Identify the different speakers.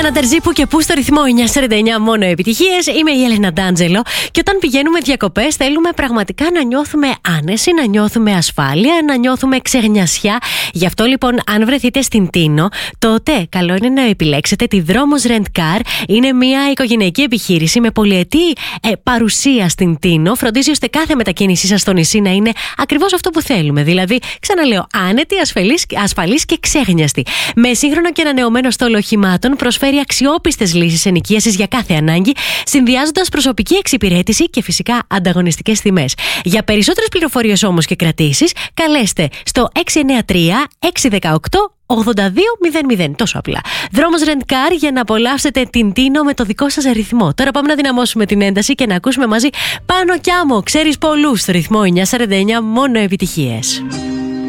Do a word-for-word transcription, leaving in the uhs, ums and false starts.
Speaker 1: Ανατερζή που και που στο ρυθμό εννιά σαράντα εννιά μόνο επιτυχίες. Είμαι η Έλενα Ντάντζελο και όταν πηγαίνουμε διακοπές θέλουμε πραγματικά να νιώθουμε άνεση, να νιώθουμε ασφάλεια, να νιώθουμε ξεγνιασιά. Γι' αυτό λοιπόν, αν βρεθείτε στην Τίνο, τότε καλό είναι να επιλέξετε τη Δρόμος Rent Car. Είναι μια οικογενειακή επιχείρηση με πολυετή ε, παρουσία στην Τίνο. Φροντίζει ώστε κάθε μετακίνησή σας στο νησί να είναι ακριβώς αυτό που θέλουμε. Δηλαδή, ξαναλέω, άνετη, ασφαλής, ασφαλής και ξέγνιαστη. Με σύγχρονο και ανανεωμένο στόλο οχημάτων, προσφέρει αξιόπιστες λύσεις ενοικίασης για κάθε ανάγκη, συνδυάζοντας προσωπική εξυπηρέτηση και φυσικά ανταγωνιστικές τιμές. Για περισσότερες πληροφορίες όμως και κρατήσεις, καλέστε στο έξι εννιά τρία έξι ένα οκτώ ογδόντα δύο μηδέν μηδέν. Τόσο απλά. Δρόμος Rent Car για να απολαύσετε την Τίνο με το δικό σας ρυθμό. Τώρα πάμε να δυναμώσουμε την ένταση και να ακούσουμε μαζί Πάνο κι Άμμο. Ξέρεις πολλούς στο ρυθμό εννιά σαράντα εννιά μόνο επιτυχίες.